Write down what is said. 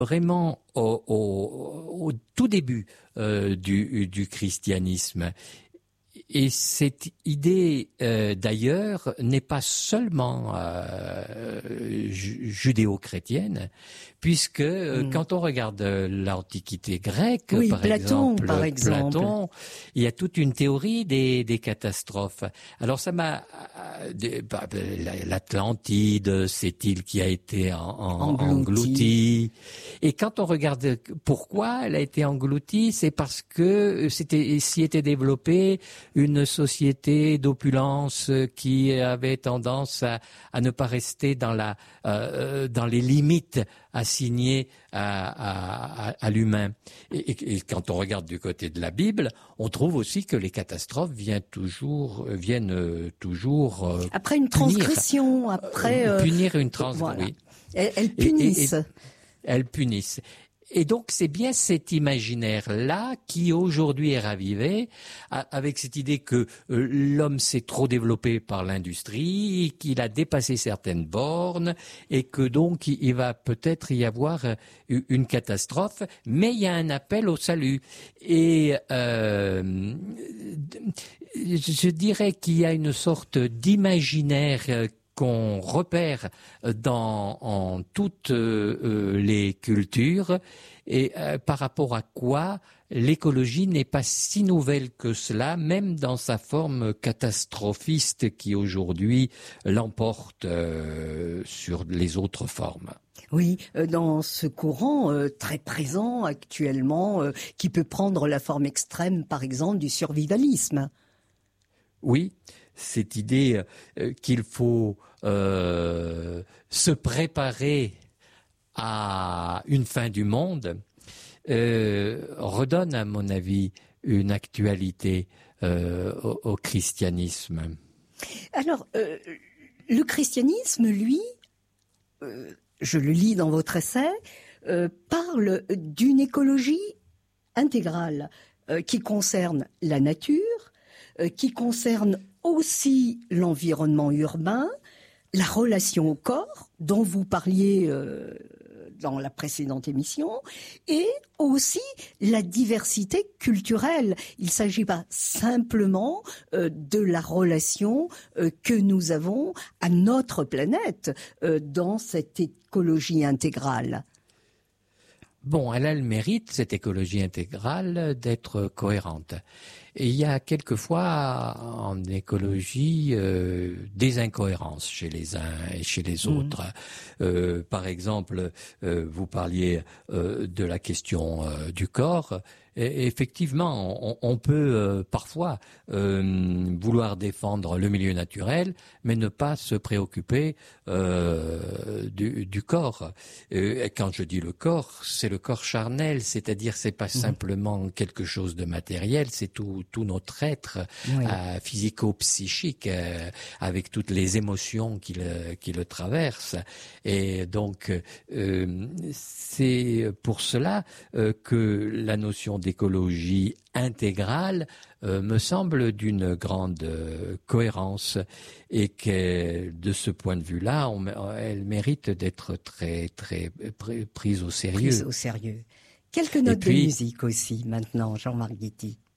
vraiment au tout début du christianisme. Et cette idée, d'ailleurs, n'est pas seulement judéo-chrétienne, puisque quand on regarde l'Antiquité grecque, oui, par exemple, Platon, il y a toute une théorie des catastrophes. Alors ça m'a... L'Atlantide, cette île qui a été engloutie. Et quand on regarde pourquoi elle a été engloutie, c'est parce que s'y était développée une société d'opulence qui avait tendance à ne pas rester dans les limites assignées à l'humain. Et quand on regarde du côté de la Bible, on trouve aussi que les catastrophes viennent toujours après une transgression, punir une transgression. Voilà. Elles punissent. Elles punissent. Et donc c'est bien cet imaginaire-là qui aujourd'hui est ravivé, avec cette idée que l'homme s'est trop développé par l'industrie, qu'il a dépassé certaines bornes, et que donc il va peut-être y avoir une catastrophe, mais il y a un appel au salut. Et je dirais qu'il y a une sorte d'imaginaire qu'on repère en toutes les cultures, et par rapport à quoi l'écologie n'est pas si nouvelle que cela, même dans sa forme catastrophiste qui aujourd'hui l'emporte sur les autres formes. Oui, dans ce courant très présent actuellement, qui peut prendre la forme extrême, par exemple, du survivalisme. Oui, cette idée qu'il faut se préparer à une fin du monde redonne, à mon avis, une actualité au christianisme. Alors, le christianisme, lui, je le lis dans votre essai, parle d'une écologie intégrale qui concerne la nature, qui concerne aussi l'environnement urbain, la relation au corps, dont vous parliez dans la précédente émission, et aussi la diversité culturelle. Il ne s'agit pas simplement de la relation que nous avons à notre planète dans cette écologie intégrale. Bon, elle a le mérite, cette écologie intégrale, d'être cohérente. Et il y a quelquefois en écologie des incohérences chez les uns et chez les autres. Par exemple, vous parliez de la question du corps. Et effectivement, on peut parfois vouloir défendre le milieu naturel, mais ne pas se préoccuper du corps. Et quand je dis le corps, c'est le corps charnel, c'est-à-dire c'est pas simplement quelque chose de matériel, c'est tout notre être physico-psychique, avec toutes les émotions qui le traversent. Et donc, c'est pour cela que la notion d'écologie intégrale me semble d'une grande cohérence, et que de ce point de vue-là, elle mérite d'être très très prise au sérieux. Prise au sérieux. Quelques notes de musique aussi maintenant, Jean-Marc Guitty.